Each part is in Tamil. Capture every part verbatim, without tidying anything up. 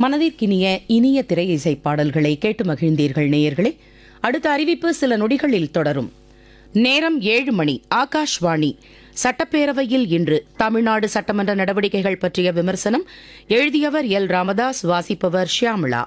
மனதிற்கினிய இனிய திரை இசை பாடல்களை கேட்டு மகிழ்ந்தீர்கள் நேயர்களே. அடுத்த அறிவிப்பு சில நொடிகளில் தொடரும். நேரம் ஏழு மணி. ஆகாஷ்வாணி. சட்டப்பேரவையில் இன்று தமிழ்நாடு சட்டமன்ற நடவடிக்கைகள் பற்றிய விமர்சனம். எழுதியவர் எல் ராமதாஸ். வாசிப்பவர் ஷியாமளா.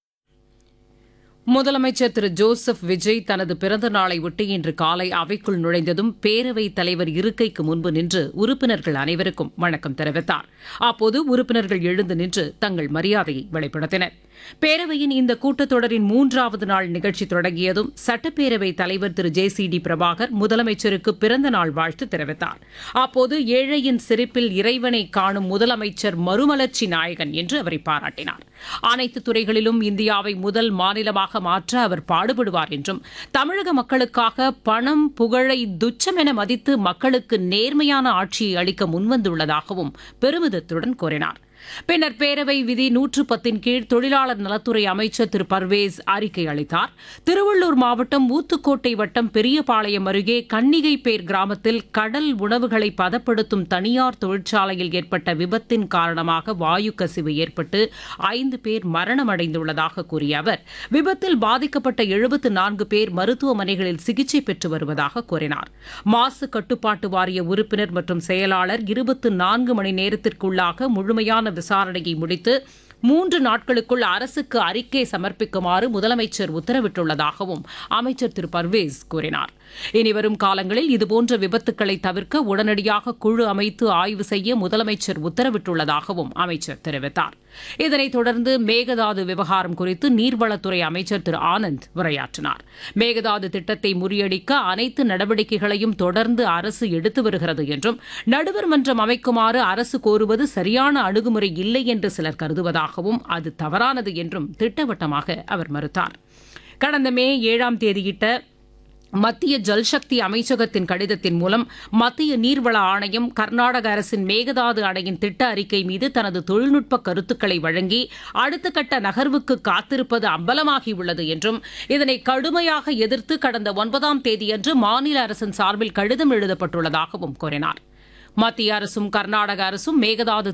முதலமைச்சர் திரு ஜோசப் விஜய் தனது பிறந்த நாளை ஒட்டி இன்று காலை அவைக்குள் நுழைந்ததும் பேரவைத் தலைவர் இருக்கைக்கு முன்பு நின்று உறுப்பினர்கள் அனைவருக்கும் வணக்கம் தெரிவித்தார். அப்போது உறுப்பினர்கள் எழுந்து நின்று தங்கள் மரியாதையை வெளிப்படுத்தினர். பேரவையின் இந்த கூட்டத்தொடரின் மூன்றாவது நாள் நிகழ்ச்சி தொடங்கியதும் சட்டப்பேரவைத் தலைவர் திரு ஜே சி டி பிரபாகர் முதலமைச்சருக்கு பிறந்த நாள் வாழ்த்து தெரிவித்தார். அப்போது ஏழையின் சிரிப்பில் இறைவனை காணும் முதலமைச்சர் மறுமலர்ச்சி நாயகன் என்று அவரை பாராட்டினார். அனைத்து துறைகளிலும் இந்தியாவை முதல் மாநிலமாக மாற்ற அவர் பாடுபடுவார் என்றும், தமிழக மக்களுக்காக பணம் புகழை துச்சம் என மதித்து மக்களுக்கு நேர்மையான ஆட்சியை அளிக்க முன்வந்துள்ளதாகவும் பெருமிதத்துடன் கூறினார். பின்னர் பேரவை விதி நூற்று பத்தின் கீழ் தொழிலாளர் நலத்துறை அமைச்சர் திரு பர்வேஸ் அறிக்கை அளித்தார். திருவள்ளூர் மாவட்டம் ஊத்துக்கோட்டை வட்டம் பெரியபாளையம் அருகே கன்னிகைப்பேர் கிராமத்தில் கடல் உணவுகளை பதப்படுத்தும் தனியார் தொழிற்சாலையில் ஏற்பட்ட விபத்தின் காரணமாக வாயு கசிவு ஏற்பட்டு ஐந்து பேர் மரணமடைந்துள்ளதாக கூறிய அவர், விபத்தில் பாதிக்கப்பட்ட எழுபத்து நான்கு பேர் மருத்துவமனைகளில் சிகிச்சை பெற்று வருவதாக கூறினார். மாசு கட்டுப்பாட்டு வாரிய உறுப்பினர் மற்றும் செயலாளர் இருபத்து நான்கு மணி நேரத்திற்குள்ளாக முழுமையான விசாரணையை முடித்து மூன்று நாட்களுக்குள் அரசுக்கு அறிக்கை சமர்ப்பிக்குமாறு முதலமைச்சர் உத்தரவிட்டுள்ளதாகவும் அமைச்சர் திரு பர்வேஸ் கூறினார். இனிவரும் காலங்களில் இதுபோன்ற விபத்துக்களை தவிர்க்க உடனடியாக குழு அமைத்து ஆய்வு செய்ய முதலமைச்சர் உத்தரவிட்டுள்ளதாகவும் அமைச்சர் தெரிவித்தார். இதனைத் தொடர்ந்து மேகதாது விவகாரம் குறித்து நீர்வளத்துறை அமைச்சர் திரு ஆனந்த் உரையாற்றினார். மேகதாது திட்டத்தை முறியடிக்க அனைத்து நடவடிக்கைகளையும் தொடர்ந்து அரசு எடுத்து வருகிறது என்றும், நடுவர் மன்றம் அமைக்குமாறு அரசு கோருவது சரியான அணுகுமுறை இல்லை என்று சிலர் கருதுவதாகவும், அது தவறானது என்றும் திட்டவட்டமாக அவர் மறுத்தார். கடந்த மே ஏழாம் தேதியிட்ட மத்திய ஜல்சக்தி அமைச்சகத்தின் கடிதத்தின் மூலம் மத்திய நீர்வள ஆணையம் கர்நாடக அரசின் மேகதாது அணையின் திட்ட அறிக்கை மீது தனது தொழில்நுட்ப கருத்துக்களை வழங்கி அடுத்த கட்ட நகர்வுக்கு காத்திருப்பது அம்பலமாகியுள்ளது என்றும், இதனை கடுமையாக எதிர்த்து கடந்த ஒன்பதாம் தேதியன்று மாநில அரசின் சார்பில் கடிதம் எழுதப்பட்டுள்ளதாகவும் கூறினார். மத்திய அரசும் கர்நாடக அரசும் மேகதாது